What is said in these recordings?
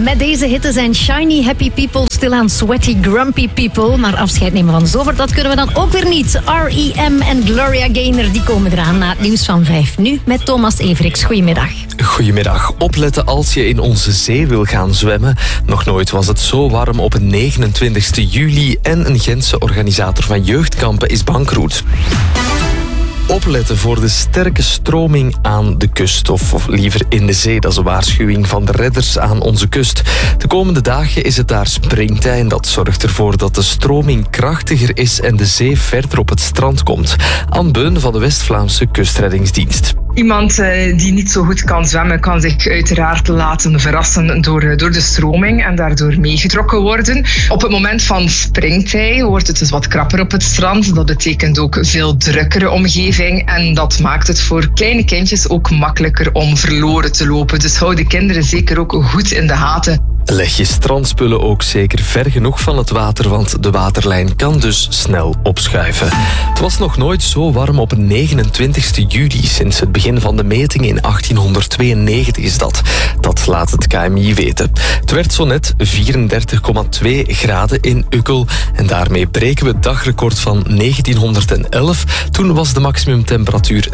Met deze hitte zijn shiny happy people stilaan sweaty grumpy people. Maar afscheid nemen van zomer, dat kunnen we dan ook weer niet. R.E.M. en Gloria Gaynor, die komen eraan na het nieuws van 5. Nu met Thomas Everiks. Goedemiddag. Goedemiddag. Opletten als je in onze zee wil gaan zwemmen. Nog nooit was het zo warm op 29 juli en een Gentse organisator van jeugdkampen is bankroet. Opletten voor de sterke stroming aan de kust, of liever in de zee. Dat is een waarschuwing van de redders aan onze kust. De komende dagen is het daar springtij en dat zorgt ervoor dat de stroming krachtiger is en de zee verder op het strand komt. Anne Beun van de West-Vlaamse Kustreddingsdienst. Iemand die niet zo goed kan zwemmen, kan zich uiteraard laten verrassen door de stroming en daardoor meegetrokken worden. Op het moment van springtij wordt het dus wat krapper op het strand. Dat betekent ook veel drukkere omgeving en dat maakt het voor kleine kindjes ook makkelijker om verloren te lopen. Dus hou de kinderen zeker ook goed in de gaten. Leg je strandspullen ook zeker ver genoeg van het water, want de waterlijn kan dus snel opschuiven. Het was nog nooit zo warm op 29 juli sinds het begin van de meting in 1892 is dat. Dat laat het KMI weten. Het werd zo net 34,2 graden in Ukkel en daarmee breken we het dagrecord van 1911. Toen was de maximumtemperatuur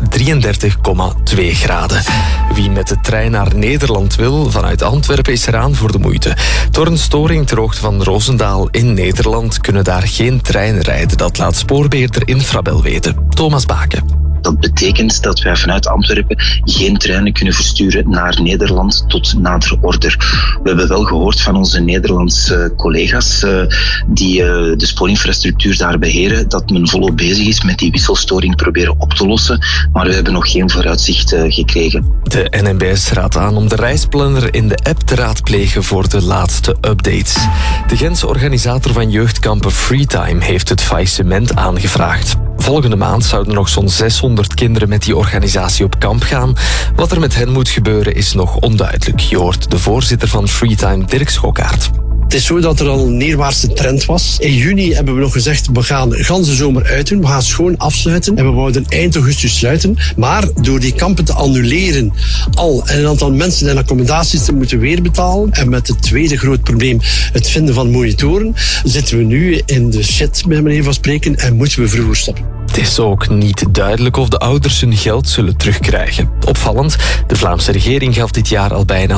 33,2 graden. Wie met de trein naar Nederland wil vanuit Antwerpen is eraan voor de moeite. Door een storing ter hoogte van Roosendaal in Nederland kunnen daar geen treinen rijden. Dat laat spoorbeheerder Infrabel weten. Thomas Baken. Dat betekent dat wij vanuit Antwerpen geen treinen kunnen versturen naar Nederland tot nader order. We hebben wel gehoord van onze Nederlandse collega's die de spoorinfrastructuur daar beheren, dat men volop bezig is met die wisselstoring proberen op te lossen, maar we hebben nog geen vooruitzicht gekregen. De NMBS raadt aan om de reisplanner in de app te raadplegen voor de laatste updates. De Gentse organisator van jeugdkampen Freetime heeft het faillissement aangevraagd. Volgende maand zouden nog zo'n 600 kinderen met die organisatie op kamp gaan. Wat er met hen moet gebeuren is nog onduidelijk. Je hoort de voorzitter van Freetime, Dirk Schokkaert. Het is zo dat er al een neerwaartse trend was. In juni hebben we nog gezegd, we gaan de ganse zomer uitdoen. We gaan schoon afsluiten en we wouden eind augustus sluiten. Maar door die kampen te annuleren en een aantal mensen en accommodaties te moeten weerbetalen en met het tweede groot probleem, het vinden van monitoren, zitten we nu in de shit, bij manier van spreken, en moeten we vroeger stoppen. Het is ook niet duidelijk of de ouders hun geld zullen terugkrijgen. Opvallend, de Vlaamse regering gaf dit jaar al bijna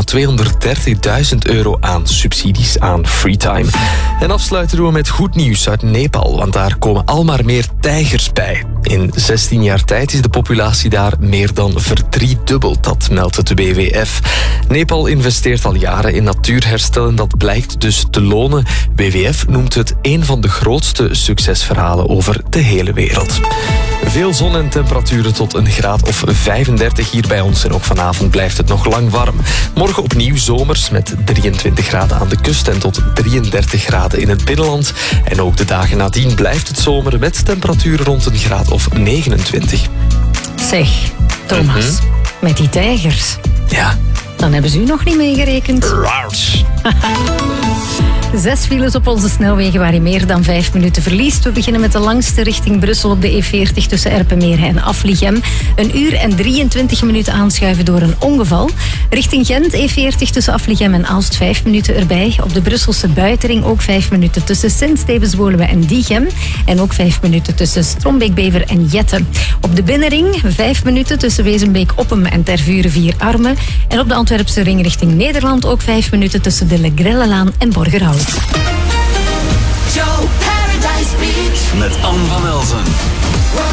€230.000 aan subsidies aan Freetime. En afsluiten doen we met goed nieuws uit Nepal, want daar komen al maar meer tijgers bij. In 16 jaar tijd is de populatie daar meer dan verdriedubbeld, dat meldt het WWF. Nepal investeert al jaren in natuurherstel en dat blijkt dus te lonen. WWF noemt het een van de grootste succesverhalen over de hele wereld. Veel zon en temperaturen tot een graad of 35 hier bij ons en ook vanavond blijft het nog lang warm. Morgen opnieuw zomers met 23 graden aan de kust en tot 33 graden in het binnenland. En ook de dagen nadien blijft het zomer met temperaturen rond een graad of 29. Zeg, Thomas, met die tijgers. Ja. Dan hebben ze u nog niet meegerekend. 6 files op onze snelwegen waar je meer dan 5 minuten verliest. We beginnen met de langste richting Brussel op de E40 tussen Erpenmeren en Afligem. 1 uur en 23 minuten aanschuiven door een ongeval. Richting Gent E40 tussen Afligem en Aalst 5 minuten erbij. Op de Brusselse buitenring ook 5 minuten tussen Sint-Stevens-Woluwe en Diegem. En ook 5 minuten tussen Strombeek-Bever en Jette. Op de binnenring 5 minuten tussen Wezenbeek-Oppem en Tervuren 4-Armen. En op de Antwerpse ring richting Nederland ook 5 minuten tussen de Legrellelaan en Borgerhout. Met Anne van Elzen.